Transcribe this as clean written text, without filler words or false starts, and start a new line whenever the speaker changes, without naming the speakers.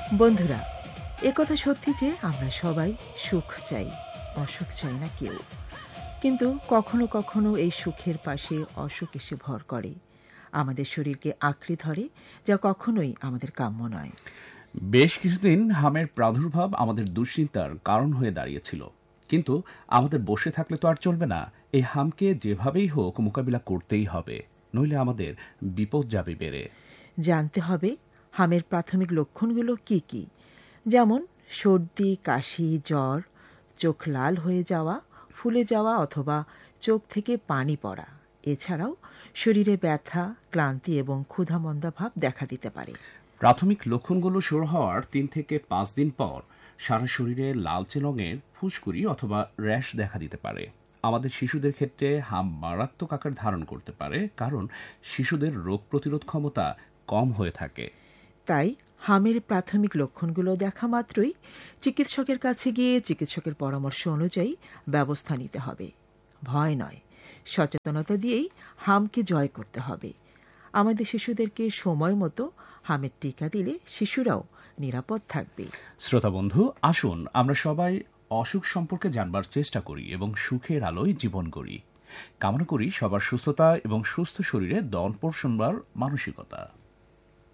বন্ধুরা, একথা সত্যি যে আমরা সবাই সুখ চাই, অসুখ চাই না কেউ। কিন্তু কখনো কখনো এই সুখের পাশে অসুখ এসে ভর করে, আমাদের শরীরকে আঁকড়ে ধরে, যা কখনোই আমাদের কাম্য নয়।
বেশ কিছুদিন হামের প্রাদুর্ভাব আমাদের দুশ্চিন্তার কারণ হয়ে দাঁড়িয়েছিল। কিন্তু আমাদের বসে থাকলে তো আর চলবে না। এই হামকে যেভাবেই হোক মোকাবিলা করতেই হবে, নইলে আমাদের বিপদ যাবে বেড়ে।
জানতে হবে হামের প্রাথমিক লক্ষণগুলো কি কি, যেমন সর্দি, কাশি, জ্বর, চোখ লাল হয়ে যাওয়া, ফুলে যাওয়া অথবা চোখ থেকে পানি পড়া। এছাড়াও শরীরে ব্যথা, ক্লান্তি এবং ক্ষুধামন্দা ভাব দেখা দিতে পারে।
প্রাথমিক লক্ষণগুলো শুরু হওয়ার 3 থেকে 5 দিন পর সারা শরীরে লালচে রঙের ফুসকুড়ি অথবা র্যাশ দেখা দিতে পারে। আমাদের শিশুদের ক্ষেত্রে হাম মারাত্মক আকার ধারণ করতে পারে, কারণ শিশুদের রোগ প্রতিরোধ ক্ষমতা কম হয়ে থাকে।
তাই হামের প্রাথমিক লক্ষণগুলো দেখা মাত্রই চিকিৎসকের কাছে গিয়ে চিকিৎসকের পরামর্শ অনুযায়ী ব্যবস্থা নিতে হবে। ভয় নয়, সচেতনতা দিয়েই হামকে জয় করতে হবে। আমাদের শিশুদেরকে সময় মতো হামের টিকা দিলে শিশুরাও নিরাপদ থাকবে।
শ্রোতা বন্ধু, আসুন আমরা সবাই অসুখ সম্পর্কে জানবার চেষ্টা করি এবং সুখের আলোয় জীবন গড়ি। কামনা করি সবার সুস্থতা এবং সুস্থ শরীরে দন পোষণবার মানসিকতা।